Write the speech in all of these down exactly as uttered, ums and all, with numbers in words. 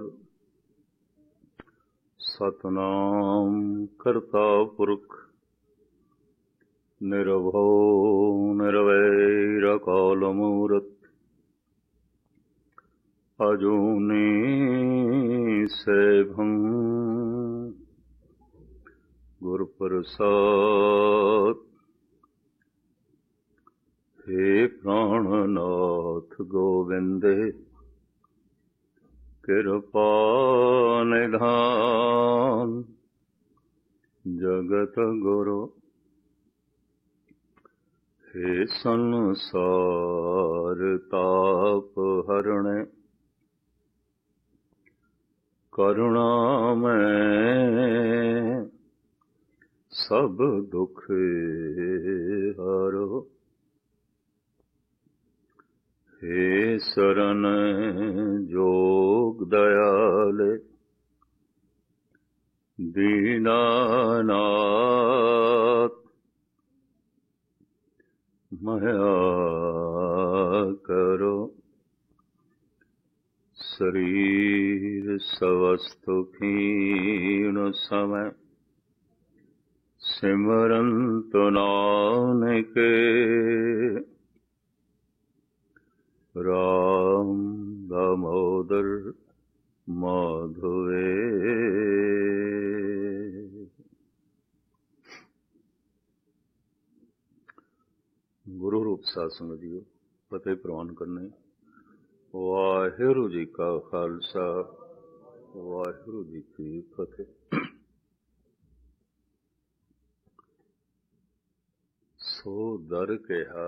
ਓਂਕਾਰ ਸਤਿਨਾਮ ਕਰਤਾ ਪੁਰਖ ਨਿਰਭਉ ਨਿਰਵੈਰ ਅਕਾਲ ਮੂਰਤ ਅਜੂਨੀ ਸੈਭੰ ਗੁਰ ਪ੍ਰਸਾਦ। हे प्राणनाथ गोविंदे कृपा निधान जगत गुरु। हे संसार ताप हरणे करुणामय सब दुख हरो। हे शरण जोग दयाल दीनानाथ मया करो। शरीर सवस्तु खीण समय सिमरंत नानक राम दामोदर माधवे। गुरु रूप साध संगत जीओ फतेह प्रवान करने। वाहिगुरू जी का खालसा वाहिगुरू जी की फतेह। सो दर कहा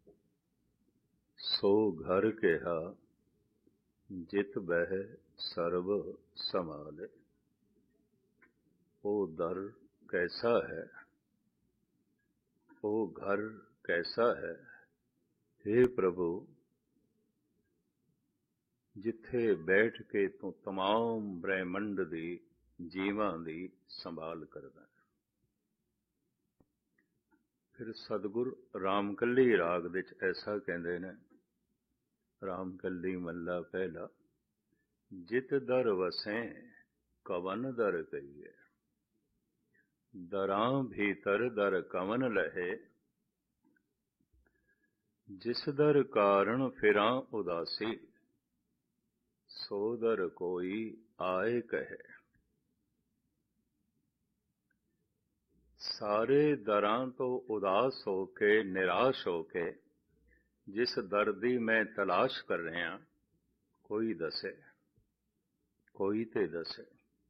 सो घर कहा जित बह सर्व संभाले। ओ दर कैसा है ओ घर कैसा है हे प्रभु जिथे बैठ के तू तमाम ब्रह्मंड दी जीवां दी संभाल करदा। फिर सतगुर रामकली राग दे च ऐसा कहंदे ने, रामकली मल्ला पहला जित दर वसें कवन दर कहिए। दरां भीतर दर कवन लहे जिस दर कारण फिरां उदासी। सो दर कोई आए कहे। सारे दरां तो उदास होके निराश होके जिस दर दी मैं तलाश कर रहा कोई दसे कोई ते दसे।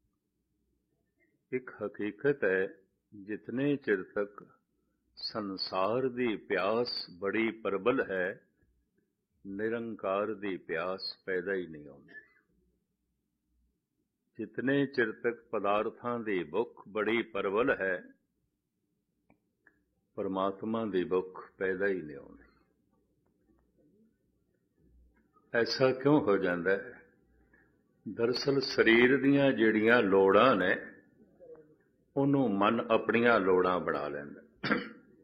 एक हकीकत है जितने चिर तक संसार दी प्यास बड़ी प्रबल है निरंकार दी प्यास पैदा ही नहीं होती। जितने चिर तक पदार्थां दी भुख बड़ी प्रबल है परमात्मा दी भुख पैदा ही नहीं होती। ऐसा क्यों हो जाता है? दरअसल शरीर दियां जिहड़ियां लोड़ां ने उहनूं मन अपनियां लोड़ां बना लैंदा।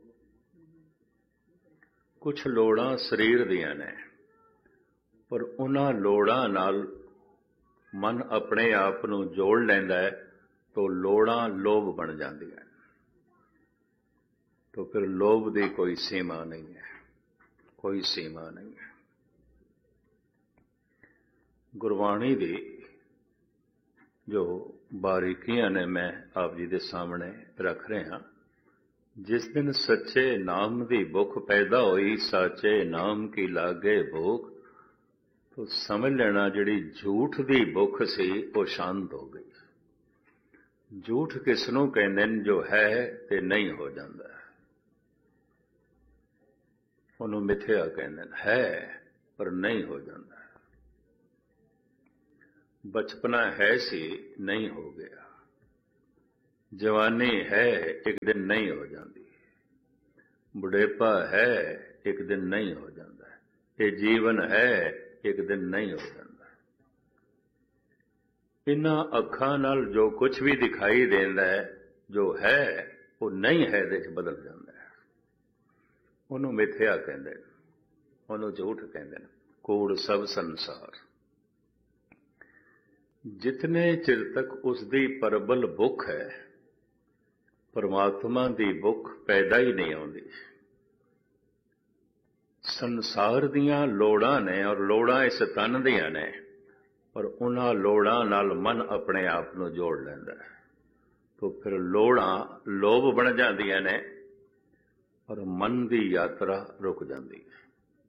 कुछ लोड़ां शरीर दियां ने पर उन्हां लोड़ां नाल मन अपने आप नूं जोड़ लैंदा है तो लोड़ां लोभ बन जांदियां। तो फिर लोभ की कोई सीमा नहीं है, कोई सीमा नहीं है। गुरबाणी दी जो बारीकियां ने मैं आप जी के सामने रख रहा। जिस दिन सच्चे नाम की भुख पैदा हुई साचे नाम की लागे भूख तो समझ लेना जिहड़ी झूठ की भुख सी वो शांत हो गई। झूठ किसनों कहंदे ने जो है ते नहीं हो जाता। ਉਹਨੂੰ ਮਿਥਿਆ ਕਹਿੰਦੇ ਨੇ। है पर नहीं हो जाता। बचपना है सी नहीं हो गया। जवानी है एक दिन नहीं हो जाती। बुढ़ेपा है एक दिन नहीं हो जाता। ये जीवन है एक दिन नहीं हो जाता। इन्हां अखां नाल जो कुछ भी दिखाई देंदा है जो है वो नहीं है दे च बदल जाता है। ਉਹਨੂੰ ਮਿਥਿਆ ਕਹਿੰਦੇ ਨੇ, ਉਹਨੂੰ ਝੂਠ ਕਹਿੰਦੇ ਨੇ। ਕੂੜ ਸਭ ਸੰਸਾਰ। जितने चिर तक उसकी परबल भुख है परमात्मा की भुख पैदा ही नहीं आती। संसार दियां लोड़ां ने और लोड़ां इस तन दियां ने और उन्हां लोड़ां नाल मन अपने आप को जोड़ लैंदा है। तो फिर लोड़ां लोभ बन जांदियां ने और मन की यात्रा रुक जाती है।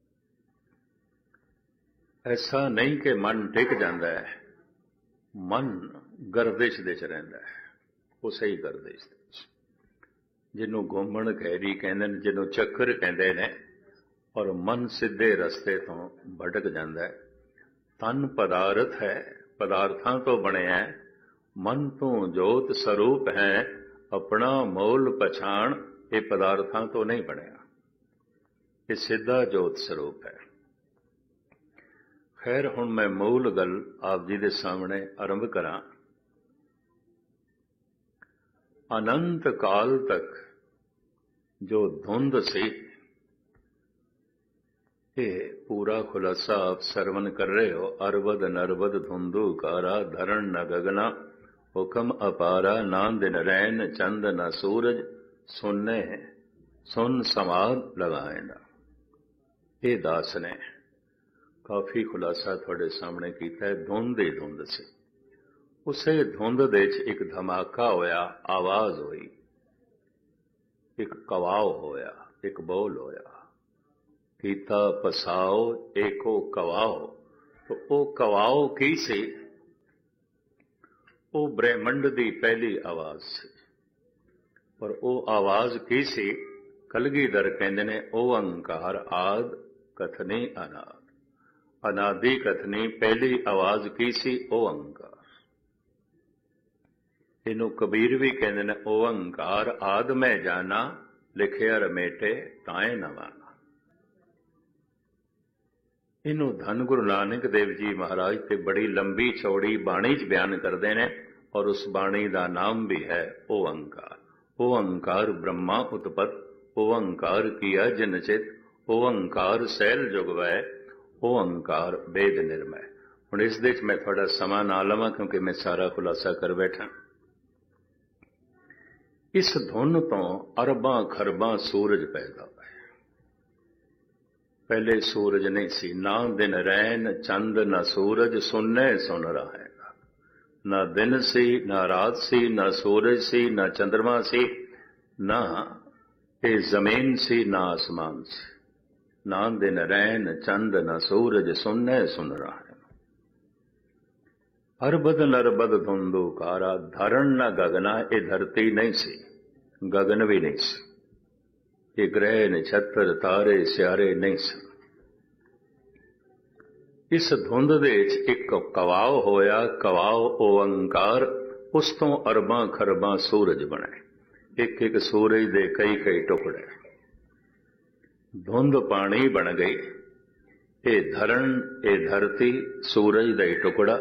ऐसा नहीं कि मन टिक जाता है, मन गर्दिश दे च रहिंदा है, उसे ही गर्दिश जिन्हों घूमण खैरी कहते हैं, जिन्हों चक्कर कहते हैं, और मन सीधे रस्ते तो भटक जाता है। तन पदार्थ है, पदार्थां तो बने है, मन तो जोत स्वरूप है, अपना मोल पछाण ये पदार्थां तो नहीं बनया, ये सीधा जोत स्वरूप है। खैर हुण मैं मूल गल आप जी दे सामने आरंभ करा। अनंत काल तक जो धुंध सी, ये पूरा खुलासा आप सरवण कर रहे हो। अरबद नरबद धुंधु कारा धरण न गगना, हुक्म अपारा ना दिन रैन चंद न सूरज, सुनने सुन समाद लगाएना। ये दास ने काफी खुलासा थोड़े सामने किया है। धुंध ही धुंध से, उसे धुंध दे एक धमाका होया, आवाज हुई, एक कवाओ होया, एक बोल होया, कीता पसाओ एको कवाओ। तो वो कवाओ की सी? वो ब्रह्मंड की पहली आवाज सी। और वो आवाज की सी? कलगीधर कहते ने ओंकार आद कथनी अनाद। अनादि कथनी पहली आवाज की सी? ओंकार। इनू कबीर भी कहते ने ओंकार आद मैं जाना, लिखिया रमेटे ताए न माना। इनू धन गुरु नानक देव जी महाराज ते बड़ी लंबी चौड़ी बाणी च बयान करते हैं, और उस बाणी का नाम भी है ओंकार। ओंकार ब्रह्मा उत्पत, ओंकार किया जिन चित, ओंकार सैल जुगवै, ओंकार वेद निर्मय। हुण इस दे मैं थोड़ा समा ना लवां क्योंकि मैं सारा खुलासा कर बैठा। इस धुन तो अरबां खरबां सूरज पैदा हुए। पहले सूरज नहीं सी, ना दिन रैन चंद न सूरज, सुनने सुन रहा है। ना दिन सी ना रात सी, ना सूरज सी ना चंद्रमा सी, ना ये जमीन सी ना आसमान सी। ना दिन रैन चंद न सूरज, सुनने सुन रहा है। अरबद नरबद धुंधु कारा धरण न गगना, ये धरती नहीं सी, गगन भी नहीं सी, ये ग्रह नक्षत्र तारे स्यारे नहीं सी। इस धुंध दे एक कवाओ होया, कवाओ ओंकार, उस तो अरबां खरबां सूरज बने। एक एक सूरज दे कई कई टुकड़े। धुंध पानी बन गई, ये धरण ये धरती सूरज का टुकड़ा।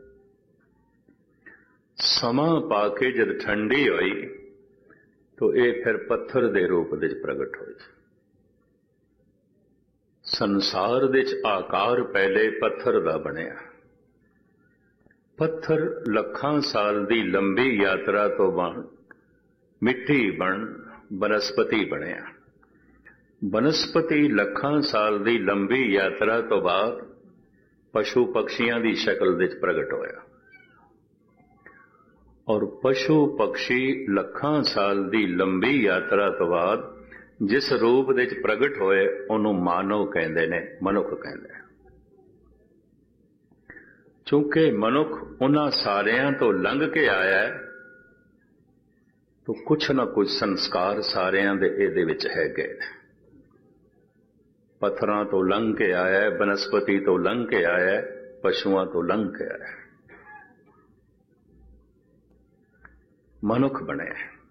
समा पाके जब ठंडी हुई तो ये फिर पत्थर के रूप में प्रगट हुई। संसार दे आकार पहले पत्थर का बनया। पत्थर लखां साल की लंबी यात्रा तो बन मिट्टी बन बनस्पति बनया। बनस्पति लखां साल की लंबी यात्रा तो बाद पशु पक्षियों की शक्ल विच प्रगट होया। और पशु पक्षी लखां साल की लंबी यात्रा तो बाद जिस रूप विच प्रगट होए उन्होंने मानव कहते ने, मनुख कहते हैं। चूंकि मनुख उन्हां सारियां तो लंघ के आया है, तो कुछ ना कुछ संस्कार सारियां दे इहदे विच है गए। पत्थरां तो लंघ के आया है, बनस्पति तो लंघ के आया है, पशुआं तो लंघ के आया है, मनुख बने।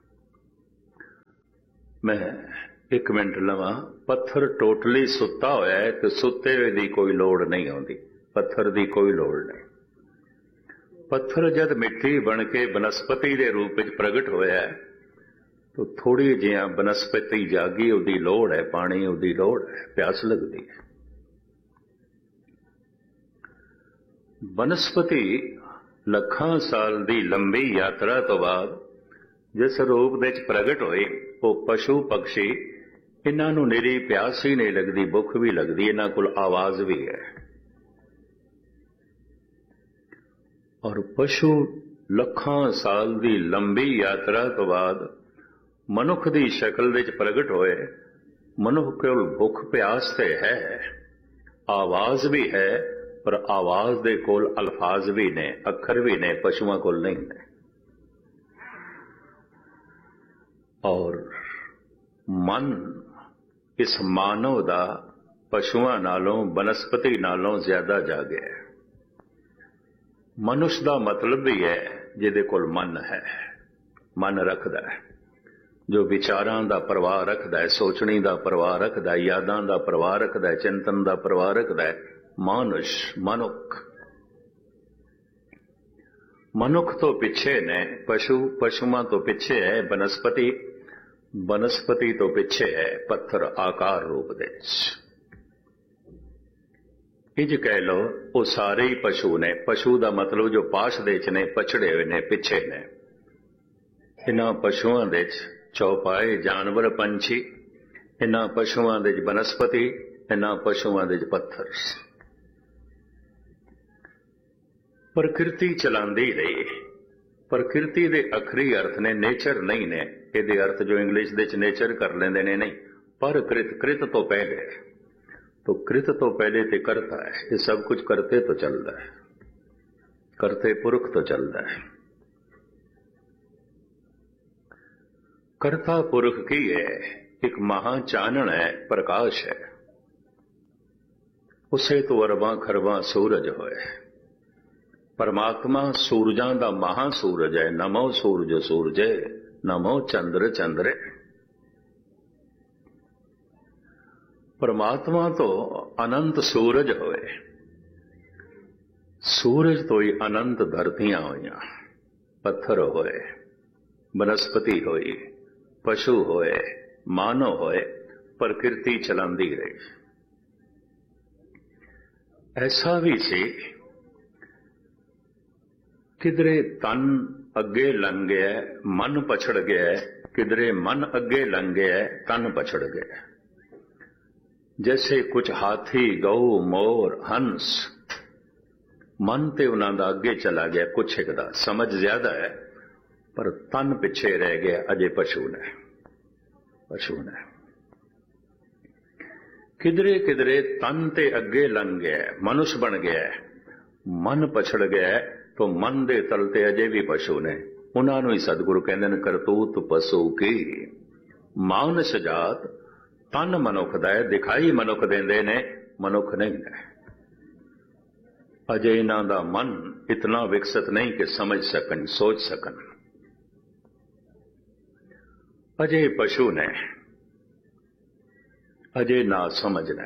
मैं एक मिनट लवा। पत्थर टोटली सुता होया है तो सुते हुए दी कोई लोड़ नहीं आती, पत्थर की कोई लोड़ नहीं। पत्थर जब मिट्टी बन के बनस्पति के रूप में प्रगट होया है तो थोड़ी जिहा बनस्पति जागी, उसकी लोड़ है, पानी उसकी लोड़ है, प्यास लगती है। बनस्पति ਲੱਖਾਂ ਸਾਲ ਦੀ ਲੰਬੀ ਯਾਤਰਾ ਤੋਂ ਬਾਅਦ ਜਿਸ ਰੂਪ ਵਿੱਚ ਪ੍ਰਗਟ ਹੋਏ ਉਹ ਪਸ਼ੂ ਪਕਸ਼ੀ, ਇਹਨਾਂ ਨੂੰ ਨਿਰੀ ਪਿਆਸ ਹੀ ਨਹੀਂ ਲੱਗਦੀ, ਭੁੱਖ ਵੀ ਲੱਗਦੀ, ਇਹਨਾਂ ਕੋਲ ਆਵਾਜ਼ ਵੀ ਹੈ। ਔਰ ਪਸ਼ੂ ਲੱਖਾਂ ਸਾਲ ਦੀ ਲੰਬੀ ਯਾਤਰਾ ਤੋਂ ਬਾਅਦ ਮਨੁੱਖ ਦੀ ਸ਼ਕਲ ਵਿੱਚ ਪ੍ਰਗਟ ਹੋਏ। ਮਨੁੱਖ ਕੋਲ ਭੁੱਖ ਪਿਆਸ ਤੇ ਹੈ, ਆਵਾਜ਼ ਵੀ ਹੈ, ਪਰ ਆਵਾਜ਼ ਦੇ ਕੋਲ ਅਲਫਾਜ਼ ਵੀ ਨੇ, ਅੱਖਰ ਵੀ ਨੇ, ਪਸ਼ੂਆਂ ਕੋਲ ਨਹੀਂ ਨੇ। ਔਰ ਮਨ ਇਸ ਮਾਨਵ ਦਾ ਪਸ਼ੂਆਂ ਨਾਲੋਂ, ਬਨਸਪਤੀ ਨਾਲੋਂ ਜ਼ਿਆਦਾ ਜਾਗਿਆ ਹੈ। ਮਨੁੱਖ ਦਾ ਮਤਲਬ ਵੀ ਹੈ ਜਿਹਦੇ ਕੋਲ ਮਨ ਹੈ, ਮਨ ਰੱਖਦਾ ਹੈ, ਜੋ ਵਿਚਾਰਾਂ ਦਾ ਪ੍ਰਵਾਹ ਰੱਖਦਾ ਹੈ, ਸੋਚਣੀ ਦਾ ਪ੍ਰਵਾਹ ਰੱਖਦਾ ਹੈ, ਯਾਦਾਂ ਦਾ ਪ੍ਰਵਾਹ ਰੱਖਦਾ ਹੈ, ਚਿੰਤਨ ਦਾ ਪ੍ਰਵਾਹ ਰੱਖਦਾ ਹੈ। ਮਾਨੁਸ਼, ਮਨੁੱਖ। ਮਨੁੱਖ ਤੋਂ ਪਿੱਛੇ ਨੇ ਪਸ਼ੂ, ਪਸ਼ੂਆਂ ਤੋਂ ਪਿੱਛੇ ਹੈ ਬਨਸਪਤੀ, ਬਨਸਪਤੀ ਤੋਂ ਪਿੱਛੇ ਹੈ ਪੱਥਰ ਆਕਾਰ ਰੂਪ ਦੇ ਵਿੱਚ। ਇੰਜ ਕਹਿ ਲਓ ਉਹ ਸਾਰੇ ਹੀ ਪਸ਼ੂ ਨੇ। ਪਸ਼ੂ ਦਾ ਮਤਲਬ ਜੋ ਪਾਸ਼ ਦੇ ਚ ਨੇ, ਪਛੜੇ ਹੋਏ ਨੇ, ਪਿੱਛੇ ਨੇ। ਇਹਨਾਂ ਪਸ਼ੂਆਂ ਦੇ ਚ ਚੌਪਾਏ ਜਾਨਵਰ, ਪੰਛੀ, ਇਹਨਾਂ ਪਸ਼ੂਆਂ ਦੇ ਚ ਬਨਸਪਤੀ, ਇਹਨਾਂ ਪਸ਼ੂਆਂ ਦੇ ਚ ਪੱਥਰ। ਪ੍ਰਕਿਰਤੀ ਚਲਾਉਂਦੀ ਰਹੀ। ਪ੍ਰਕਿਰਤੀ ਦੇ ਅਖਰੀ ਅਰਥ ਨੇ, ਨੇਚਰ ਨਹੀਂ ਨੇ। ਇਹਦੇ ਅਰਥ ਜੋ ਇੰਗਲਿਸ਼ ਦੇ ਚ ਨੇਚਰ ਕਰ ਲੈਂਦੇ ਨੇ, ਨਹੀਂ। ਪਰ ਕ੍ਰਿਤ, ਕ੍ਰਿਤ ਤੋਂ ਪਹਿਲੇ, तो कृत तो पहले ते करता है। ये सब कुछ करते तो चल रहा है, करते पुरख तो चल रहा है। करता पुरख की है, एक महा चानन है, प्रकाश है। उसे तो अरबां खरबां सूरज होए। परमात्मा सूरजां दा महा सूरज है। नमो सूरज सूरजे, नमो चंद्र चंद्रे। परमात्मा तो अनंत सूरज होए। सूरज तो ही अनंत धरतियां होइयां, पत्थर होए, बनस्पति होई, पशु होए, मानव होए, प्रकृति चलांदी रही। ऐसा भी सी किधरे तन अगे लंघ गया, मन पछड़ गया, किधरे मन अगे लंघ गया, तन पछड़ गया। जैसे कुछ हाथी, गऊ, मोर, हंस, मन ते उन्हां दा अगे चला गया, कुछ एक दा समझ ज्यादा है, पर तन पिछे रह गया। अजे पशु ने, पशु ने किधरे किधरे तन ते अगे लंघ गया, मनुष्य बन गया। मन पछड़ गया तो मन दे तलते अजे भी पशु ने। उन्हां नूं ही सतगुरु कहंदे ने करतूत पशु की। मानस जात तन मनुख दा है, दिखाई मनुख देंदे ने, मनुख नहीं है। अजे इन्हां दा मन इतना विकसित नहीं कि समझ सकन, सोच सकन। अजे पशु ने, अजे ना समझ ने।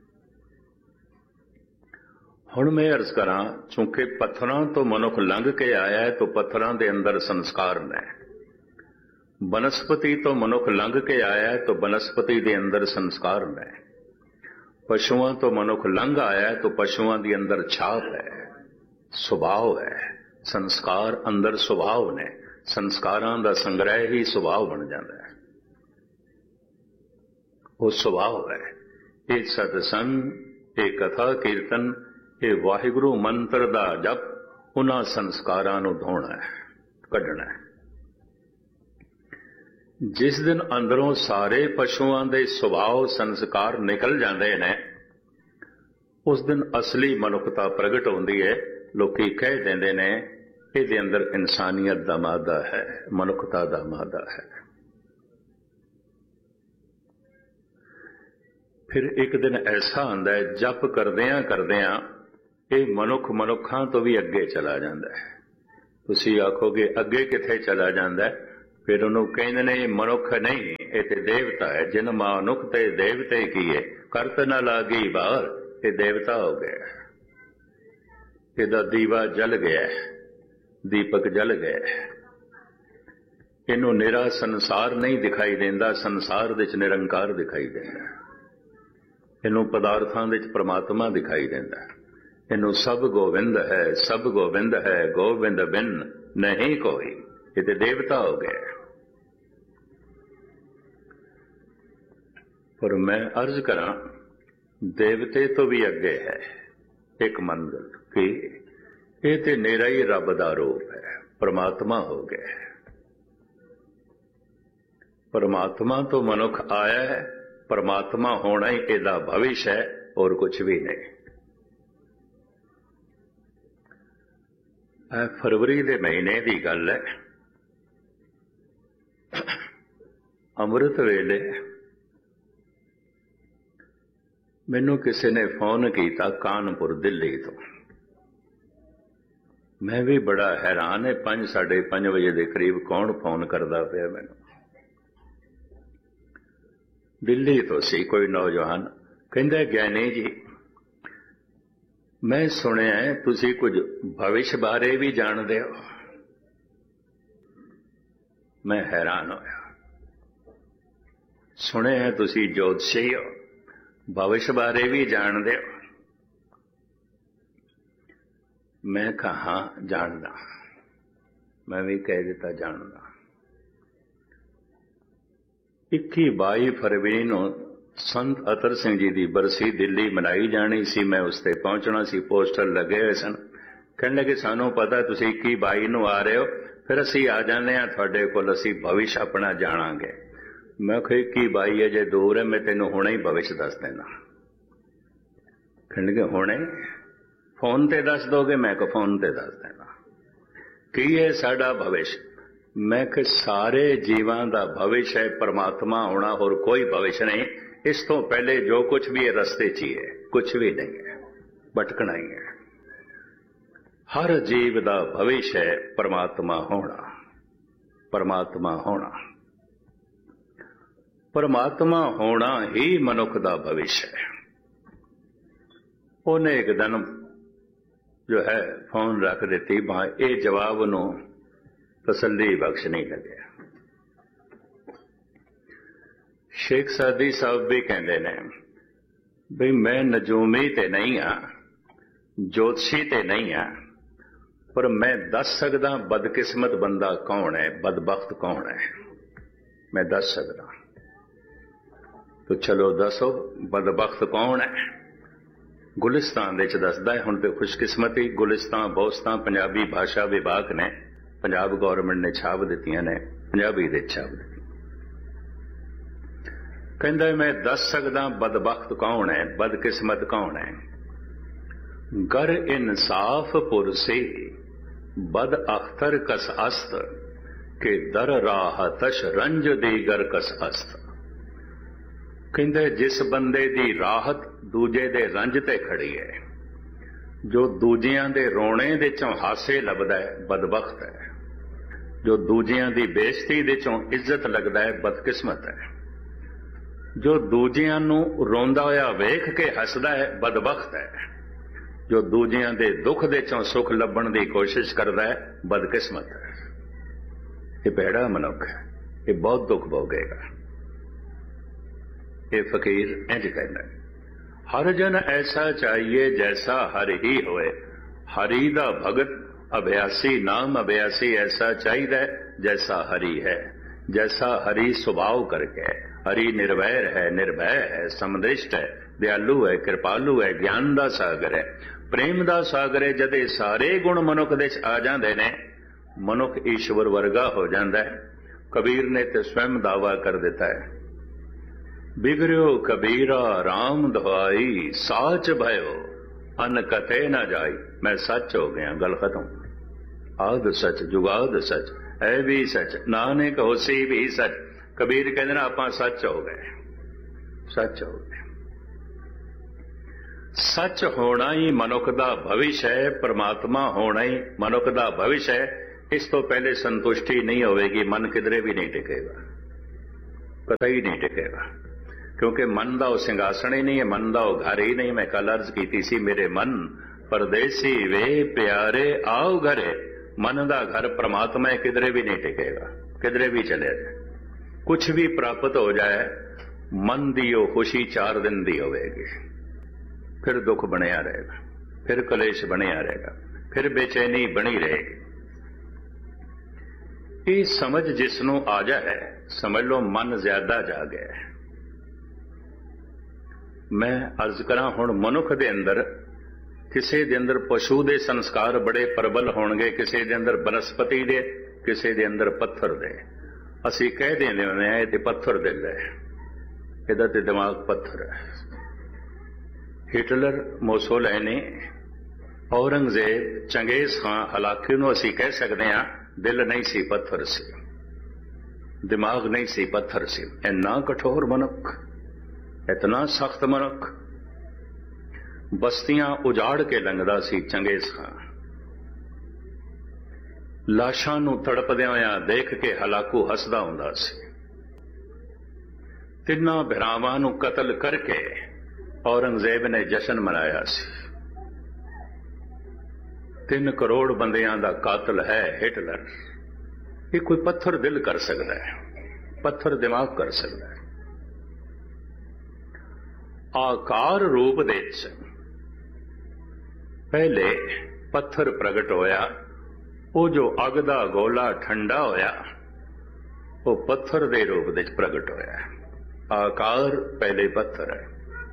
हुण मैं अर्ज करां, चूंकि पत्थरां तो मनुख लंघ के आया है तो पत्थरां दे अंदर संस्कार ने। बनस्पति तो मनुख लंघ के आया है तो बनस्पति के अंदर संस्कार ने। पशुओं तो मनुख लंघ आया है तो पशुओं के अंदर छाप है, सुभाव है। संस्कार अंदर सुभाव ने। संस्कारां दा संग्रह ही सुभाव बन जाता है। वो सुभाव है। ये सत्संग, ये कथा कीर्तन, ये वाहिगुरु मंत्र दा जप, उन्हां संस्कारां नूं धोना है, कढना है। जिस दिन अंदरों सारे पशुओं के सुभाव संस्कार निकल जाते हैं, उस दिन असली मनुखता प्रगट होती है। लोकी कह देंदे ने इहदे अंदर इंसानियत दा मादा है, मनुखता दा मादा है। फिर एक दिन ऐसा आंदा है, जप करदियां करदियां ये मनुख मनुखां तो भी अगे चला जाता है। तुसीं आखोगे अगे किथे चला जाता है? फिर उन्होंने कहते ने मनुख नहीं, ये ते देवता है। जिन मनुख ते देवते किए, करत न लागी बार, ये देवता हो गया। इहदा दीवा जल गया, दीपक जल गया। इनू निरा संसार नहीं दिखाई देंदा, संसार विच निरंकार दिखाई देंदा। इनू पदार्थां विच परमात्मा दिखाई देंदा। ਇਹਨੂੰ ਸਭ ਗੋਬਿੰਦ ਹੈ, ਸਭ ਗੋਬਿੰਦ ਹੈ, ਗੋਬਿੰਦ ਬਿਨ ਨਹੀਂ ਕੋਈ। ਇਹ ਤੇ ਦੇਵਤਾ ਹੋ ਗਏ। ਪਰ ਮੈਂ ਅਰਜ਼ ਕਰਾਂ, ਦੇਵਤੇ ਤੋਂ ਵੀ ਅੱਗੇ ਹੈ ਇੱਕ ਮੰਜ਼ਿਲ ਕਿ ਇਹ ਤੇ ਨਿਰਾ ਹੀ ਰੱਬ ਦਾ ਰੂਪ ਹੈ, ਪਰਮਾਤਮਾ ਹੋ ਗਿਆ। ਪਰਮਾਤਮਾ ਤੋਂ ਮਨੁੱਖ ਆਇਆ ਹੈ, ਪਰਮਾਤਮਾ ਹੋਣਾ ਹੀ ਇਹਦਾ ਭਵਿਸ਼ ਹੈ, ਹੋਰ ਕੁਝ ਵੀ ਨਹੀਂ। ਇਹ ਫਰਵਰੀ ਦੇ ਮਹੀਨੇ ਦੀ ਗੱਲ ਹੈ। ਅੰਮ੍ਰਿਤ ਵੇਲੇ ਮੈਨੂੰ ਕਿਸੇ ਨੇ ਫੋਨ ਕੀਤਾ ਕਾਨਪੁਰ, ਦਿੱਲੀ ਤੋਂ। ਮੈਂ ਵੀ ਬੜਾ ਹੈਰਾਨ ਹੈ, ਪੰਜ ਸਾਢੇ ਪੰਜ ਵਜੇ ਦੇ ਕਰੀਬ ਕੌਣ ਫੋਨ ਕਰਦਾ ਪਿਆ ਮੈਨੂੰ। ਦਿੱਲੀ ਤੋਂ ਸੀ ਕੋਈ ਨੌਜਵਾਨ। ਕਹਿੰਦਾ, ਗਿਆਨੀ ਜੀ, ਮੈਂ ਸੁਣਿਆ ਤੁਸੀਂ ਕੁਝ ਭਵਿਸ਼ ਬਾਰੇ ਵੀ ਜਾਣਦੇ ਹੋ। ਮੈਂ ਹੈਰਾਨ ਹੋਇਆ। ਸੁਣਿਆ ਤੁਸੀਂ ਜੋਤਸ਼ੀ ਹੋ, ਭਵਿਸ਼ ਬਾਰੇ ਵੀ ਜਾਣਦੇ ਹੋ। ਮੈਂ ਕਿਹਾ ਹਾਂ ਜਾਣਦਾ। ਮੈਂ ਵੀ ਕਹਿ ਦਿੱਤਾ ਜਾਣਦਾ। ਇੱਕੀ ਬਾਈ ਫਰਵਰੀ ਨੂੰ ਸੰਤ ਅਤਰ ਸਿੰਘ ਜੀ ਦੀ ਬਰਸੀ ਦਿੱਲੀ ਮਨਾਈ ਜਾਣੀ ਸੀ। ਮੈਂ ਉਸ ਤੇ ਪਹੁੰਚਣਾ ਸੀ, ਪੋਸਟਰ ਲੱਗੇ ਹੋਏ ਸਨ। ਕਹਿਣ ਲੱਗੇ ਸਾਨੂੰ ਪਤਾ ਤੁਸੀਂ ਇੱਕੀ ਬਾਈ ਨੂੰ ਆ ਰਹੇ ਹੋ, ਫਿਰ ਅਸੀਂ ਆ ਜਾਂਦੇ ਹਾਂ ਤੁਹਾਡੇ ਕੋਲ, ਅਸੀਂ ਭਵਿਸ਼ ਆਪਣਾ ਜਾਣਾਂਗੇ। ਮੈਂ ਕਿਹਾ ਇੱਕੀ ਬਾਈ ਅਜੇ ਦੂਰ ਹੈ, ਮੈਂ ਤੈਨੂੰ ਹੁਣੇ ਹੀ ਭਵਿਸ਼ ਦੱਸ ਦੇਣਾ। ਕਹਿਣ ਲੱਗੇ ਹੁਣੇ ਫੋਨ ਤੇ ਦੱਸ ਦੋਗੇ? ਮੈਂ ਕਿਹਾ ਫੋਨ ਤੇ ਦੱਸ ਦੇਣਾ। ਕੀ ਹੈ ਸਾਡਾ ਭਵਿਸ਼? ਮੈਂ ਕਿ ਸਾਰੇ ਜੀਵਾਂ ਦਾ ਭਵਿਸ਼ ਹੈ ਪਰਮਾਤਮਾ ਹੋਣਾ, ਹੋਰ ਕੋਈ ਭਵਿਸ਼ ਨਹੀਂ। ਇਸ ਤੋਂ ਪਹਿਲੇ ਜੋ ਕੁਝ ਵੀ ਹੈ ਰਸਤੇ 'ਚ ਹੀ ਹੈ, ਕੁਝ ਵੀ ਨਹੀਂ ਹੈ, ਭਟਕਣਾ ਹੀ ਹੈ। ਹਰ ਜੀਵ ਦਾ ਭਵਿਸ਼ ਹੈ ਪਰਮਾਤਮਾ ਹੋਣਾ, ਪਰਮਾਤਮਾ ਹੋਣਾ। ਪਰਮਾਤਮਾ ਹੋਣਾ ਹੀ ਮਨੁੱਖ ਦਾ ਭਵਿਸ਼ ਹੈ। ਉਹਨੇ ਇੱਕ ਦਿਨ ਜੋ ਹੈ ਫੋਨ ਰੱਖ ਦਿੱਤੀ, ਭਾਂ ਇਹ ਜਵਾਬ ਨੂੰ ਤਸੱਲੀ ਬਖਸ਼ ਨਹੀਂ ਲੱਗਿਆ। ਸ਼ੇਖ ਸਾਦੀ ਸਾਹਿਬ ਵੀ ਕਹਿੰਦੇ ਨੇ ਬਈ ਮੈਂ ਨਜੂਮੀ ਤੇ ਨਹੀਂ ਹਾਂ, ਜੋਤਸ਼ੀ ਤੇ ਨਹੀਂ ਹਾਂ, ਪਰ ਮੈਂ ਦੱਸ ਸਕਦਾ ਬਦਕਿਸਮਤ ਬੰਦਾ ਕੌਣ ਹੈ, ਬਦਬਖਤ ਕੌਣ ਹੈ, ਮੈਂ ਦੱਸ ਸਕਦਾ। ਤੋ ਚਲੋ ਦੱਸੋ ਬਦਬਖਤ ਕੌਣ ਹੈ। ਗੁਲਿਸਤਾਨ ਦੇ ਚ ਦੱਸਦਾ ਹੈ। ਹੁਣ ਤੇ ਖੁਸ਼ਕਿਸਮਤੀ ਗੁਲਿਸਤਾਨ ਬੋਸਤਾਨ ਪੰਜਾਬੀ ਭਾਸ਼ਾ ਵਿਭਾਗ ਨੇ, ਪੰਜਾਬ ਗੌਰਮੈਂਟ ਨੇ ਛਾਪ ਦਿੱਤੀਆਂ ਨੇ, ਪੰਜਾਬੀ ਦੇ ਛਾਪ ਦਿੱਤੀ। ਕਹਿੰਦਾ ਮੈਂ ਦੱਸ ਸਕਦਾ ਬਦਬਖਤ ਕੌਣ ਹੈ, ਬਦਕਿਸਮਤ ਕੌਣ ਹੈ। ਗਰ ਇਨਸਾਫ ਪੁਰਸੀ ਬਦ ਅਖਤਰ ਕਸ ਅਸਤ ਕਿ ਦਰ ਰਾਹ ਤਸ਼ ਰੰਜ ਦੀਗਰ ਕਸ ਅਸਤ। ਕਹਿੰਦੇ ਜਿਸ ਬੰਦੇ ਦੀ ਰਾਹਤ ਦੂਜੇ ਦੇ ਰੰਜ ਤੇ ਖੜੀ ਹੈ, ਜੋ ਦੂਜਿਆਂ ਦੇ ਰੋਣੇ ਦੇ ਚੋਂ ਹਾਸੇ ਲੱਭਦਾ ਹੈ, ਬਦਬਖਤ ਹੈ। ਜੋ ਦੂਜਿਆਂ ਦੀ ਬੇਇੱਜ਼ਤੀ ਦੇ ਚੋਂ ਇੱਜ਼ਤ ਲੱਗਦਾ ਹੈ, ਬਦਕਿਸਮਤ ਹੈ। ਜੋ ਦੂਜਿਆਂ ਨੂੰ ਰੋਂਦਾ ਹੋਇਆ ਵੇਖ ਕੇ ਹੱਸਦਾ ਹੈ, ਬਦਬਖਤ ਹੈ। ਜੋ ਦੂਜਿਆਂ ਦੇ ਦੁੱਖ ਦੇ ਚੋਂ ਸੁੱਖ ਲੱਭਣ ਦੀ ਕੋਸ਼ਿਸ਼ ਕਰਦਾ ਹੈ, ਬਦਕਿਸਮਤ ਹੈ। ਇਹ ਭੈੜਾ ਮਨੁੱਖ ਹੈ, ਇਹ ਬਹੁਤ ਦੁੱਖ ਭੋਗੇਗਾ। ਇਹ ਫਕੀਰ ਇੰਝ ਕਹਿੰਦਾ, ਹਰ ਜਨ ਐਸਾ ਚਾਹੀਏ ਜੈਸਾ ਹਰ ਹੀ ਹੋਏ। ਹਰੀ ਦਾ ਭਗਤ ਅਭਿਆਸੀ ਨਾਮ ਅਭਿਆਸੀ ਐਸਾ ਚਾਹੀਦਾ ਜੈਸਾ ਹਰੀ ਹੈ, ਜੈਸਾ ਹਰੀ ਸੁਭਾਵ ਕਰਕੇ। ਹਰੀ ਨਿਰਵੈਰ ਹੈ, ਨਿਰਭੈ ਹੈ, ਸਮਦ੍ਰਿਸ਼ਟ ਹੈ, ਦਿਆਲੂ ਹੈ, ਕਿਰਪਾਲੂ ਹੈ, ਗਿਆਨ ਦਾ ਸਾਗਰ ਹੈ, ਪ੍ਰੇਮ ਦਾ ਸਾਗਰ ਹੈ। ਜਦ ਇਹ ਸਾਰੇ ਗੁਣ ਮਨੁੱਖ ਦੇ ਚ ਆ ਜਾਂਦੇ ਨੇ, ਮਨੁੱਖ ਈਸ਼ਵਰ ਵਰਗਾ ਹੋ ਜਾਂਦਾ ਹੈ। ਕਬੀਰ ਨੇ ਤੇ ਸਵੈਮ ਦਾਵਾ ਕਰ ਦਿੱਤਾ ਹੈ, ਬਿਗੜਿਓ ਕਬੀਰਾ ਰਾਮ ਦਵਾਈ ਸਾਚ ਭਇਓ ਅਨ ਕਤੇ ਨਾ ਜਾਈ। ਮੈਂ ਸੱਚ ਹੋ ਗਿਆ, ਗੱਲ ਖਤਮ। ਆਦ ਸੱਚ ਜੁਗਾਦ ਸੱਚ, ਐ ਵੀ ਸੱਚ, ਨਾਨਕ ਹੋਸੀ ਵੀ ਸੱਚ। ਕਬੀਰ ਕਹਿੰਦੇ ਨਾ ਆਪਾਂ ਸੱਚ ਹੋ ਗਏ, ਸੱਚ ਹੋ ਗਏ। ਸੱਚ ਹੋਣਾ ਹੀ ਮਨੁੱਖ ਦਾ ਭਵਿਸ਼ ਹੈ, ਪਰਮਾਤਮਾ ਹੋਣਾ ਹੀ ਮਨੁੱਖ ਦਾ ਭਵਿਸ਼ ਹੈ। ਇਸ ਤੋਂ ਪਹਿਲੇ ਸੰਤੁਸ਼ਟੀ ਨਹੀਂ ਹੋਵੇਗੀ, ਮਨ ਕਿਧਰੇ ਵੀ ਨਹੀਂ ਟਿਕੇਗਾ, ਕਤਈ ਨਹੀਂ ਟਿਕੇਗਾ। ਕਿਉਂਕਿ ਮਨ ਦਾ ਉਹ ਸਿੰਘਾਸਣ ਹੀ ਨਹੀਂ ਹੈ, ਮਨ ਦਾ ਉਹ ਘਰ ਹੀ ਨਹੀਂ। ਮੈਂ ਕੱਲ ਅਰਜ਼ ਕੀਤੀ ਸੀ, ਮੇਰੇ ਮਨ ਪਰਦੇਸੀ ਵੇ ਪਿਆਰੇ ਆਓ ਘਰੇ। ਮਨ ਦਾ ਘਰ ਪਰਮਾਤਮਾ ਹੈ, ਕਿਧਰੇ ਵੀ ਨਹੀਂ ਟਿਕੇਗਾ, ਕਿਧਰੇ ਵੀ ਚਲੇ ਜਾਏ। ਕੁਛ ਵੀ ਪ੍ਰਾਪਤ ਹੋ ਜਾਏ, ਮਨ ਦੀ ਉਹ ਖੁਸ਼ੀ ਚਾਰ ਦਿਨ ਦੀ ਹੋਵੇਗੀ, ਫਿਰ ਦੁੱਖ ਬਣਿਆ ਰਹੇਗਾ। फिर कलेश बनिया रहेगा, फिर बेचैनी बनी रहेगी। ये समझ जिसनों आ जाए समझ लो मन ज्यादा जा गया है। मैं अर्ज करा हुण मनुख दे अंदर किसी दे अंदर पशु दे संस्कार बड़े प्रबल होणगे, किसी दे अंदर बनस्पति दे, किसी दे अंदर पत्थर दे। असी कह देंदे हुंदे आ इह पत्थर दिल है, इहदा ते दिमाग पत्थर है। हिटलर, मोसोलैनी, औरंगजेब, चंगेज खां, हलाकी नूं असी कह सकते हैं दिल नहीं सी पत्थर सी, दिमाग नहीं सी पत्थर सी। इन्ना कठोर मनुख, इतना सख्त मनुख, बस्तियां उजाड़ के लंघदा सी चंगेज खां। लाशां नूं तड़पदिआं होइआं देख के हलाकू हसदा हुंदा सी। तिन्नां भरावां नूं कतल करके औरंगजेब ने जश्न मनाया सी। तीन करोड़ बंदियां दा कातल है हिटलर। ये कोई पत्थर दिल कर सकता है, पत्थर दिमाग कर सकता है। आकार रूप दे पहले पत्थर प्रगट होया, वो जो अग दा गोला ठंडा होया वो पत्थर दे रूप दे प्रगट होया। आकार पहले पत्थर है।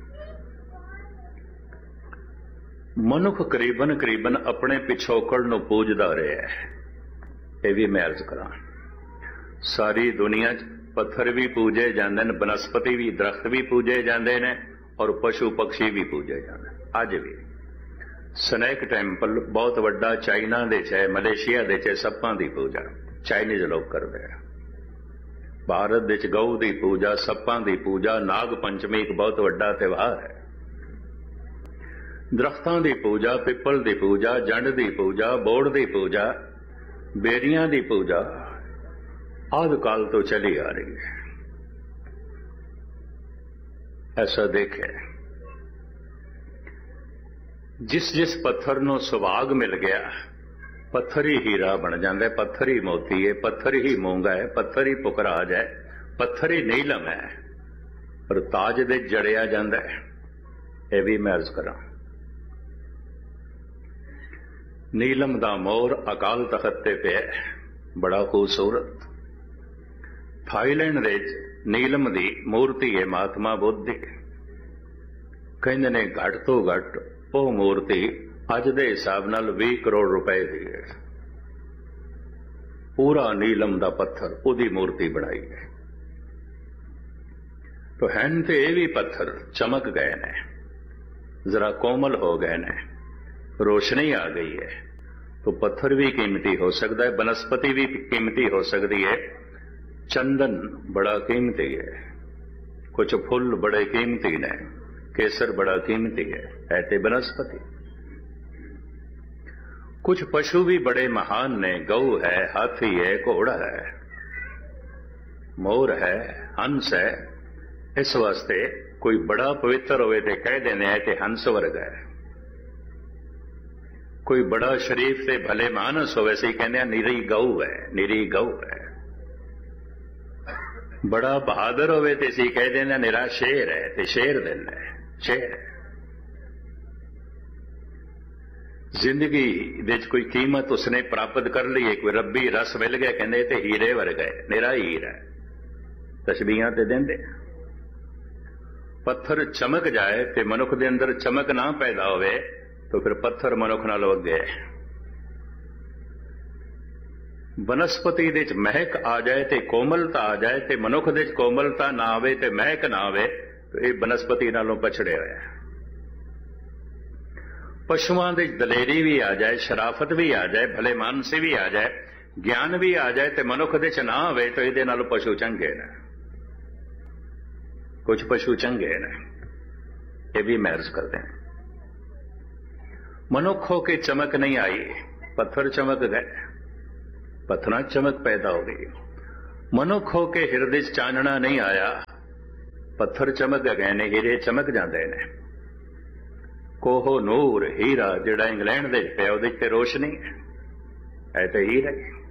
मनुख करीबन करीबन अपने पिछोकड़ नूं पूजदा रहा है। यह भी मैं अर्ज करा, सारी दुनिया च पत्थर भी पूजे जाते हैं, बनस्पति भी, दरख्त भी पूजे जाते हैं और पशु पक्षी भी पूजे जाते हैं। अज भी स्नैक टैंपल बहुत वड्डा चाइना दे चाहे मलेशिया दे चाहे सप्पां दी पूजा चाइनीज लोग करते हैं। भारत दे च गऊ की पूजा, सप्पां दी पूजा, नाग पंचमी एक बहुत वड्डा त्यौहार है। दरख्तां दी पूजा, पिपल दी पूजा, जंड दी पूजा, बोड़ दी पूजा, बेरियां दी पूजा आदि काल तो चली आ रही है। ऐसा देखे जिस जिस पत्थर नूं सुभाग मिल गया, पत्थर ही हीरा बन जाता है, पत्थर ही मोती है, पत्थर ही मूंगा है, पत्थर ही पुखराज है, पत्थर ही नीलम है, पर ताज दे जड़िया जाता है। यह भी मैं अर्ज करा, नीलम दा मोर अकाल तखत ते पे बड़ा खूबसूरत। थाईलैंड दे नीलम दी मूर्ति है महात्मा बुद्ध दी। कहंदे ने घट तो घट वो मूर्ति अज दे हिसाब नाल बीस करोड़ रुपए दी है। पूरा नीलम दा पत्थर उदी मूर्ति बनाई है। तो हैन ते ये भी पत्थर चमक गए ने, जरा कोमल हो गए ने, रोशनी आ गई है। तो पत्थर भी कीमती हो सकता है, बनस्पति भी कीमती हो सकती है, चंदन बड़ा कीमती है, कुछ फुल बड़े कीमती ने, केसर बड़ा कीमती है, है ते बनस्पति। कुछ पशु भी बड़े महान ने, गऊ है, हाथी है, घोड़ा है, मोर है, हंस है। इस वास्ते कोई बड़ा पवित्र होवे ते कह देने है कि हंस वर्ग है। कोई बड़ा शरीफ से भले मानस होवे से कहने निरी गऊ है, निरी गऊ है। बड़ा बहादुर होवे ते सी कह देना निरा शेर है, ते शेर दिल है, शेर है। जिंदगी दे कोई कीमत उसने प्राप्त कर ली है, कोई रब्बी रस मिल गया, कहते ते हीरे वर्ग है, निरा हीरा है। तशबीहां ते देंदे। पत्थर चमक जाए ते मनुख दे अंदर चमक ना पैदा होवे तो फिर पत्थर मनुख नाल वगे। बनस्पति दे महक आ जाए ते कोमलता आ जाए ते मनुख दे कोमलता ना आवे ते महक ना आवे तो ये बनस्पति नालों पछड़े होया। पशुआं दे दलेरी भी आ जाए, शराफत भी आ जाए, भले मानसी भी आ जाए, ज्ञान भी आ जाए ते मनुख दे च ना आवे तो इहदे नालों पशु चंगे ने। कुछ पशु चंगे ने, ये भी महर्ज करते हैं। मनुख हो के चमक नहीं आई, पत्थर चमक गए, पत्थर चमक पैदा हो गई। मनुख हो के हृदय चानना नहीं आया, पत्थर चमक गए ने, हीरे चमक जाते ने। कोहो नूर हीरा जिहड़ा इंग्लैंड दे पिया उहदे ते रोशनी है तो हीरा।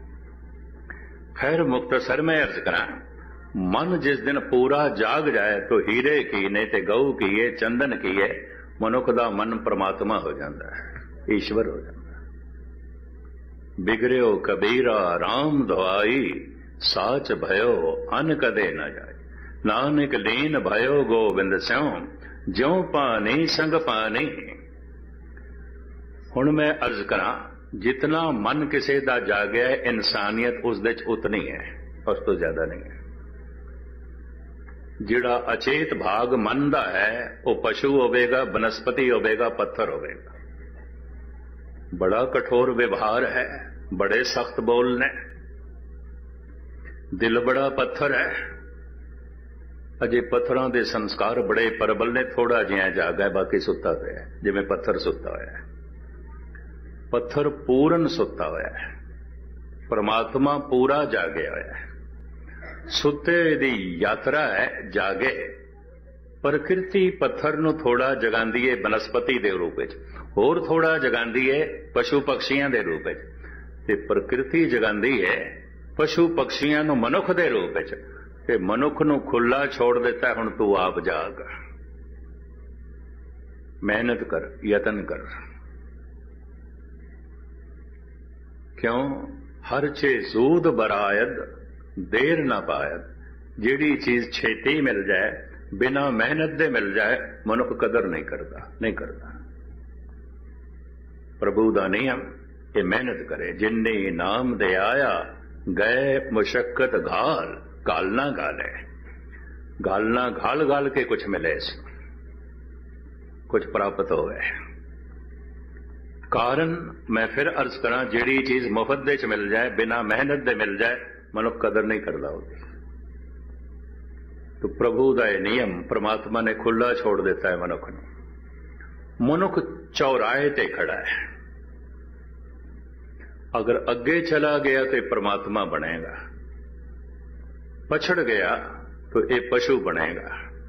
खैर मुख्तसर में अर्ज करा, मन जिस दिन पूरा जाग जाए तो हीरे की ने ते गऊ की है, चंदन की है, मनुख दा मन परमात्मा हो जाता है। ਈਸ਼ਵਰ ਹੋ ਜਾਂਦਾ। ਬਿਗੜਿਓ ਕਬੀਰਾ ਰਾਮ ਦਵਾਈ, ਸਾਚ ਭਇਓ ਅਨ ਕਦੇ ਨਾ ਜਾਏ। ਨਾਨਕ ਲੀਨ ਭਇਓ ਗੋਬਿੰਦ ਸਿਉ, ਜਿਉ ਪਾਣੀ ਸੰਗ ਪਾਣੀ। ਹੁਣ ਮੈਂ ਅਰਜ਼ ਕਰਾਂ, ਜਿਤਨਾ ਮਨ ਕਿਸੇ ਦਾ ਜਾਗਿਆ ਹੈ, ਇਨਸਾਨੀਅਤ ਉਸ ਦੇ ਚ ਉਤਨੀ ਹੈ, ਉਸ ਤੋਂ ਜ਼ਿਆਦਾ ਨਹੀਂ ਹੈ। ਜਿਹੜਾ ਅਚੇਤ ਭਾਗ ਮਨ ਦਾ ਹੈ, ਉਹ ਪਸ਼ੂ ਹੋਵੇਗਾ, ਬਨਸਪਤੀ ਹੋਵੇਗਾ, ਪੱਥਰ ਹੋਵੇਗਾ। ਬੜਾ ਕਠੋਰ ਵਿਵਹਾਰ ਹੈ, ਬੜੇ ਸਖਤ ਬੋਲ ਨੇ, ਦਿਲ ਬੜਾ ਪੱਥਰ ਹੈ। ਅਜੇ ਪੱਥਰਾਂ ਦੇ ਸੰਸਕਾਰ ਬੜੇ ਪ੍ਰਬਲ ਨੇ, ਥੋੜਾ ਜਿਹਾ ਜਾਗਾ, ਬਾਕੀ ਸੁੱਤਾ ਪਿਆ, ਜਿਵੇਂ ਪੱਥਰ ਸੁੱਤਾ ਹੋਇਆ ਹੈ। ਪੱਥਰ ਪੂਰਨ ਸੁੱਤਾ ਹੋਇਆ ਹੈ, ਪਰਮਾਤਮਾ ਪੂਰਾ ਜਾਗਿਆ ਹੋਇਆ ਹੈ। ਸੁੱਤੇ ਦੀ ਯਾਤਰਾ ਹੈ, ਜਾਗੇ। ਪ੍ਰਕਿਰਤੀ ਪੱਥਰ ਨੂੰ ਥੋੜਾ ਜਗਾਉਂਦੀ ਹੈ ਬਨਸਪਤੀ ਦੇ ਰੂਪ ਵਿੱਚ, ਹੋਰ ਥੋੜਾ ਜਗਾਉਂਦੀ ਹੈ ਪਸ਼ੂ ਪਕਸ਼ੀਆਂ ਦੇ ਰੂਪ ਵਿੱਚ, ਤੇ ਪ੍ਰਕਿਰਤੀ ਜਗਾਉਂਦੀ ਹੈ ਪਸ਼ੂ ਪਕਸ਼ੀਆਂ ਨੂੰ ਮਨੁੱਖ ਦੇ ਰੂਪ ਵਿੱਚ, ਤੇ ਮਨੁੱਖ ਨੂੰ ਖੁੱਲਾ ਛੋੜ ਦਿੱਤਾ, ਹੁਣ ਤੂੰ ਆਪ ਜਾਗ, ਮਿਹਨਤ ਕਰ, ਯਤਨ ਕਰ। ਕਿਉਂ? ਹਰ ਚੇ ਜ਼ੂਦ ਬਰਾਇਦ, ਦੇਰ ਨਾ ਪਾਇਦ। ਜਿਹੜੀ ਚੀਜ਼ ਛੇਤੀ ਮਿਲ ਜਾਏ, ਬਿਨਾਂ ਮਿਹਨਤ ਦੇ ਮਿਲ ਜਾਏ, ਮਨੁੱਖ ਕਦਰ ਨਹੀਂ ਕਰਦਾ, ਨਹੀਂ ਕਰਦਾ। ਪ੍ਰਭੂ ਦਾ ਨਿਯਮ ਇਹ ਮਿਹਨਤ ਕਰੇ। ਜਿੰਨੇ ਨਾਮ ਦੇ ਆਇਆ, ਗਏ ਮੁਸ਼ੱਕਤ ਘਾਲ, ਘਾਲ ਨਾ ਘਾਲੇ। ਘਾਲ ਨਾ ਘਾਲ ਘਾਲ ਕੇ ਕੁਛ ਮਿਲੇ, ਕੁਛ ਪ੍ਰਾਪਤ ਹੋਵੇ। ਕਾਰਨ ਮੈਂ ਫਿਰ ਅਰਜ਼ ਕਰਾਂ, ਜਿਹੜੀ ਚੀਜ਼ ਮੁਫਤ ਦੇ ਚ ਮਿਲ ਜਾਏ, ਬਿਨਾਂ ਮਿਹਨਤ ਦੇ ਮਿਲ ਜਾਏ, ਮਨੁੱਖ ਕਦਰ ਨਹੀਂ ਕਰਦਾ ਉਹਦੀ। तो प्रभु का यह नियम परमात्मा ने खुला छोड़ देता है मनुख को। मनुख चौराहे ते खड़ा है, अगर अगे चला गया तो परमात्मा बनेगा, पछड़ गया तो ये पशु बनेगा।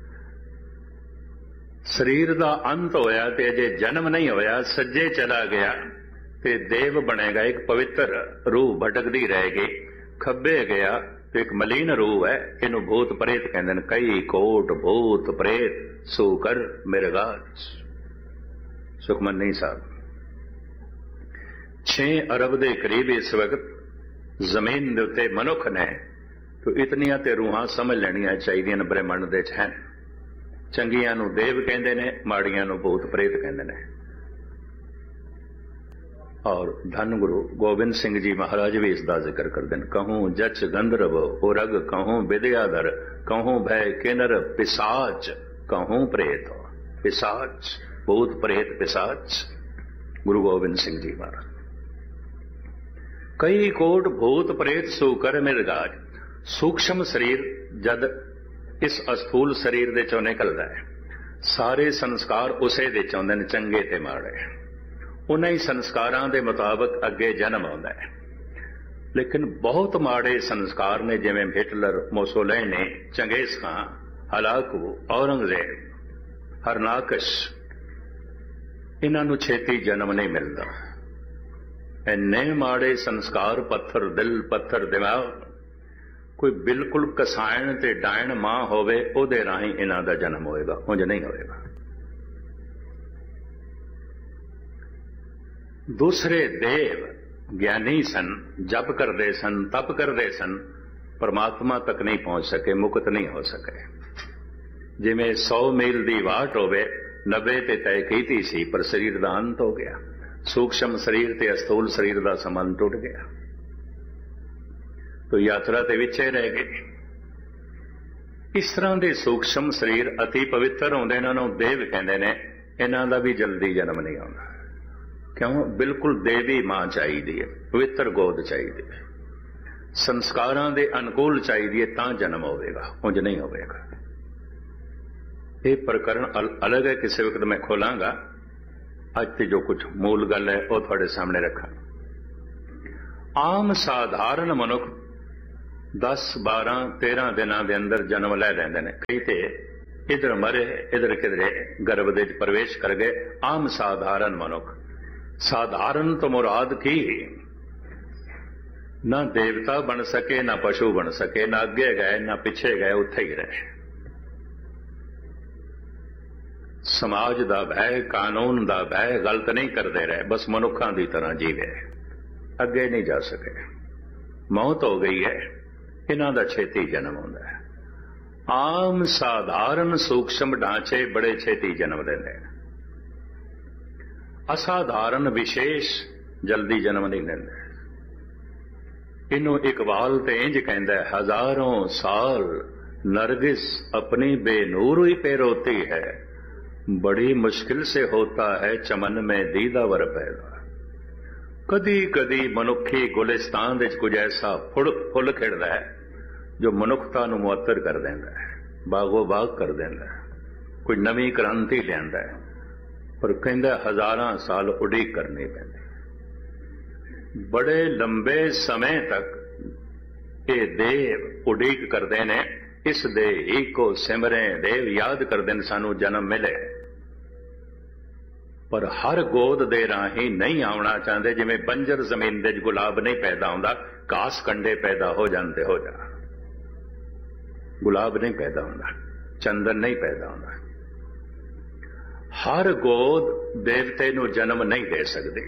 शरीर का अंत होया ते अजे जन्म नहीं होया, सज्जे चला गया तो देव बनेगा, एक पवित्र रूह भटकती रहेगी। खब्बे गया तो एक मलीन रूह है, इनू भूत प्रेत कहते हैं। कई कोट भूत प्रेत सूकर मिर्गाज। सुखमनी साहब, छे अरब के करीब इस वक्त जमीन के उत्ते मनुख ने, तो इतनिया तो रूहां समझ लेनिया चाहिए ब्रह्मंड दे च हैं। चंगियां नू देव कहते हैं, माड़ियां नू भूत प्रेत कहते हैं। और धन गुरु गोबिंद सिंह जी महाराज भी इसका जिक्र करते हैं। कहूं जच गंधर्व उरग, कहूं विद्याधर, कहूं भय किन्नर पिशाच, कहूं प्रेत। पिशाच, भूत प्रेत पिशाच, गुरु गोबिंद सिंह जी महाराज। कई कोट भूत प्रेत सूकर मिर्गाज। सूक्ष्म शरीर जद इस अस्थूल शरीर दे चों निकलदा है, सारे संस्कार उसे दे चों ने, चंगे ते माड़े। उन्हीं संस्कारां दे मुताबिक अगे जन्म आउंदा है। लेकिन बहुत माड़े संस्कार ने, जिवें हिटलर, मोसोलिनी, चंगेज खां, हलाकू, औरंगजेब, हरनाकश, इन्हां नूं छेती जन्म नहीं मिलता। इन्ने माड़े संस्कार, पत्थर दिल, पत्थर दिमाग। कोई बिल्कुल कसायण ते डायण मां होवे, उहदे राहीं इन्हां दा जन्म होएगा, उंज नहीं होएगा। दूसरे देव ज्ञानी सन, जप करते सन, तप करते सन, परमात्मा तक नहीं पहुंच सके, मुक्त नहीं हो सके। जिमें सौ मील की वाट होवे, नब्बे ते तय की सी, पर शरीर का अंत हो गया। सूक्ष्म शरीर ते अस्थूल शरीर का संबंध टूट गया, तो यात्रा ते विचे रह गई। इस तरह के सूक्ष्म शरीर अति पवित्र होंदे, इन्हां नूं देव कहंदे ने। इन्हां दा भी जल्दी जन्म नहीं आउंदा। क्यों? बिल्कुल देवी मां चाहिए, पवित्र गोद चाहिए, संस्कारां दे अनुकूल चाहिए, तां जन्म होवेगा, उंज नहीं होवेगा। ये प्रकरण अल, अलग है, किसी वक्त मैं खोलांगा। अज ते जो कुछ मूल गल है वह तुहाडे सामने रखा। आम साधारण मनुख दस बारह तेरह दिनों के अंदर जन्म लै लैंदे ने। कई ते इधर मरे, इधर किधरे गर्भ दे प्रवेश कर गए। आम साधारण मनुख। साधारण तो मुराद की, ना देवता बन सके, ना पशु बन सके, ना अगे गए ना पिछे गए, उत्थे ही रहे। समाज का भय, कानून का भय, गलत नहीं करते रहे, बस मनुखों की तरह जीवे, अगे नहीं जा सके। मौत हो गई है, इन्हां दा छेती जन्म होंदा है। आम साधारण सूक्ष्म ढांचे बड़े छेती जन्म लेंदे ने, असाधारण विशेष जल्दी जन्म नहीं लेंदे। इनू इकबाल ते इंज कहंदा है, हजारों साल नरगिस अपनी बेनूर ही पे रोती है, बड़ी मुश्किल से होता है चमन में दीदावर पैदा। कदी कदी मनुखी गुलिस्तान विच कुछ ऐसा फुल फुल खिड़दा है जो मनुखता नूं मुअत्तर कर देंदा है, बागो बाग कर देंदा है, कोई नवीं क्रांति लियांदा है। पर कहंदा हजारां साल उड़ीक करनी पैंदी। बड़े लंबे समय तक ये देव उड़ीक करदे ने, इस दे ही को सिमरें देव याद करदे ने सानू जन्म मिले। पर हर गोद दे राही नहीं आउणा चाहते, जिवें बंजर जमीन दे गुलाब नहीं पैदा होंदा, घास कंडे पैदा हो जाते हो जा, गुलाब नहीं पैदा होंदा, चंदन नहीं पैदा होंदा। हर गोद देवते नू जन्म नहीं दे सकती।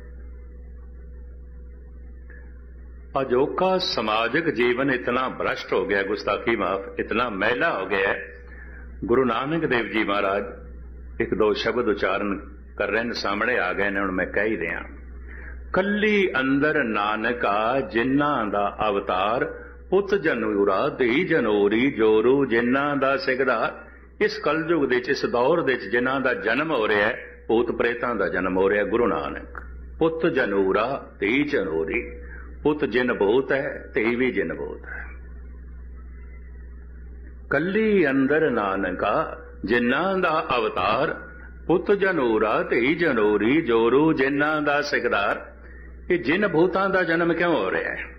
अजोका समाजिक जीवन इतना भ्रष्ट हो गया, गुस्ताखी माफ, इतना मैला हो गया है। गुरु नानक देव जी महाराज एक दो शब्द उच्चारण कर रहे हैं, सामने आ गए ने, मैं कह ही रहा। कली अंदर नानका जिन्ना दा अवतार, पुत जनूरा धी जनोरी जोरू जिन्ना दा सिकदार। इस कलयुग दे इस दौर दे जिन्ना दा जन्म हो रहा है, भूत प्रेतां दा जन्म हो रहा है। गुरु नानक पुत जनूरा धी जनोरी, पुत जिन भूत है, धी भी जिन भूत है। कली अंदर नानका जिन्ना दा अवतार, पुत जनूरा धी जनोरी जोरू जिन्ना दा सिकदार। ये जिन भूतां दा जन्म क्यों हो रहा है?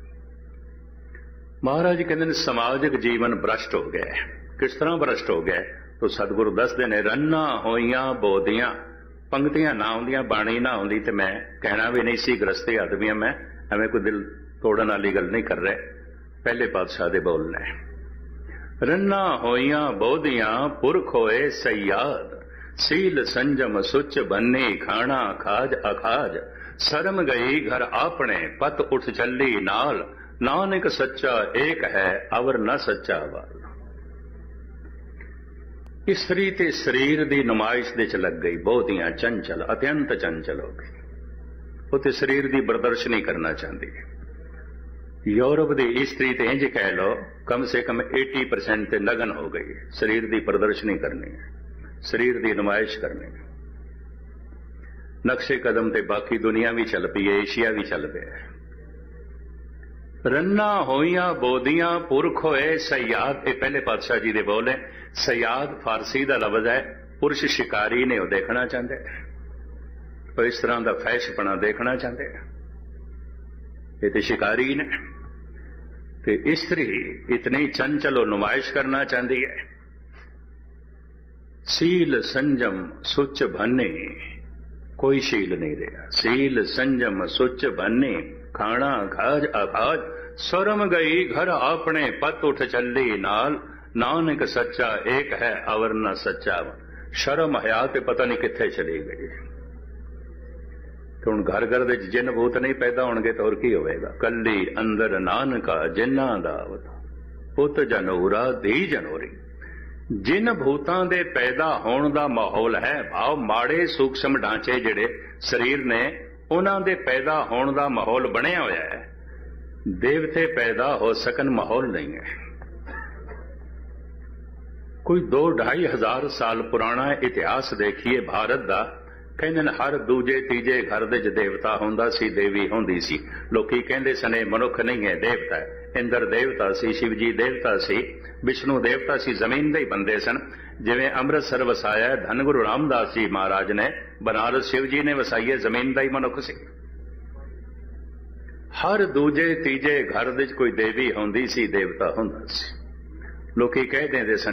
महाराज कहते हैं समाजिक जीवन भ्रष्ट हो गया है। किस तरह भ्रष्ट हो गया है? तो सतगुरु दसदे ने, रन्ना होइयां बोदियां, पंक्तियां ना आउंदियां, बाणी ना आउंदी ते मैं कहना भी नहीं सी, गृहस्थी आदमी मैं एवें कोई दिल तोड़न वाली गल नहीं कर रहे, पहले पातशाह दे बोलने। रन्ना होइयां बोदियां पुरख होए सयाद, सील संजम सुच बन्नी खाना खाज अखाज। शर्म गई घर आपने पत उठ चली नाल, नानक सच्चा एक है अवर न सच्चा वाल। स्त्री ते शरीर दी नुमाइश दे च लग गई, बोधियां चंचल अत्यंत चंचल हो गई। उते शरीर दी प्रदर्शनी करना चाहती है। यूरोप दी स्त्री ते इंज कह लो कम से कम अस्सी परसेंट ते लगन हो गई, शरीर दी प्रदर्शनी करनी है, शरीर दी नुमाइश करनी है। नक्शे कदम ते बाकी दुनिया भी चल पई है, एशिया भी चल पिया। रन्ना होइयां बोदियां पुरख होए सयाद, ये पहले पातशाह जी दे बोल है। सयाद फारसी का लफ्ज है, पुरुष शिकारी ने वो देखना चाहते, तो इस तरह का फैशपना देखना चाहते, ये तो शिकारी ने। तो स्त्री इतनी चंचल और नुमाइश करना चाहती है। सील संजम सुच भन्ने, कोई शील नहीं रहा। सील संजम सुच भन्ने खाना खाज अखाज। शर्म गई घर आपने पत उठ चली नाल, नानक सच्चा एक है अवर न सच्चा। शर्म हया ते पता नहीं कित्थे चली गई। तो हुण घर घर दे जिन भूत नहीं पैदा होणगे तो और की होवेगा? कली अंदर नानका जिन्ना दा अवतार, पुत जनूरा धी जनोरी। जिन भूतां दे पैदा होण दा माहौल है, भाव माड़े सूक्ष्म ढांचे जिहड़े शरीर ने, उन्हां दे पैदा होण दा माहौल बनिया होया है। देवते पैदा हो सकन माहौल नहीं है। कोई दो ढाई हजार साल पुराना इतिहास देखिए भारत दा, कहंदे ने हर दूजे तीजे घर दे देवता होंदा सी, देवी होंदी सी। लोकी कहंदे सने मनुख नहीं है, देवता है। इंद्र देवता सी, शिवजी देवता सी, विष्णु देवता सी, जमीन दे ही बंदे सन। जिवें अमृतसर वसाया धन गुरु रामदास जी महाराज ने, बनारस शिव जी ने वसाई है, जमीन दा ही मनुख सी। हर दूजे तीजे घर दे कोई देवी होंदी सी, देवता होंदा सी। लोकी कह देंदे सन